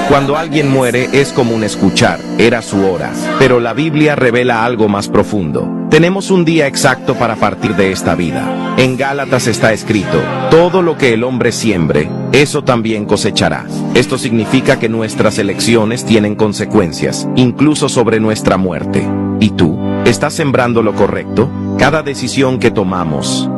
Cuando alguien muere es común escuchar, era su hora, pero la Biblia revela algo más profundo. Tenemos un día exacto para partir de esta vida. En Gálatas está escrito, todo lo que el hombre siembre, eso también cosechará. Esto significa que nuestras elecciones tienen consecuencias, incluso sobre nuestra muerte. ¿Y tú? ¿Estás sembrando lo correcto? Cada decisión que tomamos